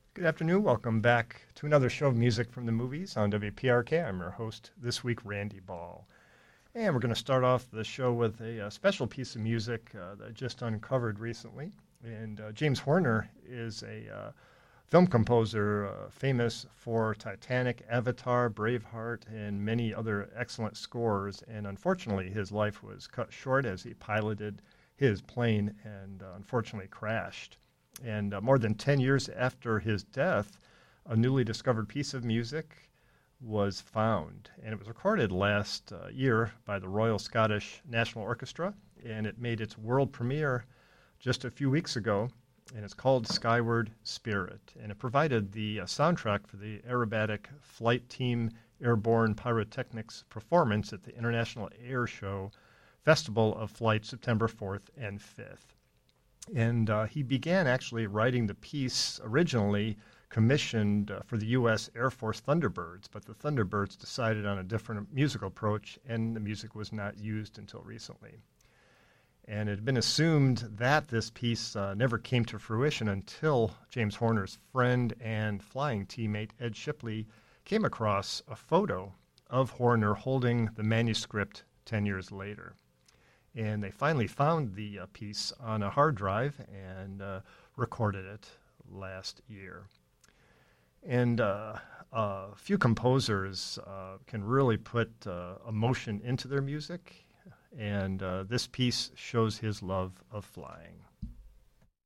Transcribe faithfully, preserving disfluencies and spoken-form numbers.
Good afternoon. Welcome back to another show of music from the movies on W P R K. I'm your host this week, Randy Ball. And we're going to start off the show with a, a special piece of music uh, that I just uncovered recently. And uh, James Horner is a uh, film composer uh, famous for Titanic, Avatar, Braveheart, and many other excellent scores. And unfortunately, his life was cut short as he piloted his plane and uh, unfortunately crashed. And uh, more than ten years after his death, a newly discovered piece of music was found. And it was recorded last uh, year by the Royal Scottish National Orchestra, and it made its world premiere just a few weeks ago, and it's called Skyward Spirit. And it provided the uh, soundtrack for the aerobatic flight team airborne pyrotechnics performance at the International Air Show Festival of Flight September fourth and fifth. And uh, he began actually writing the piece originally commissioned uh, for the U S Air Force Thunderbirds, but the Thunderbirds decided on a different musical approach, and the music was not used until recently. And it had been assumed that this piece uh, never came to fruition until James Horner's friend and flying teammate Ed Shipley came across a photo of Horner holding the manuscript ten years later. And they finally found the uh, piece on a hard drive and uh, recorded it last year. And uh, a few composers uh, can really put uh, emotion into their music, and uh, this piece shows his love of flying.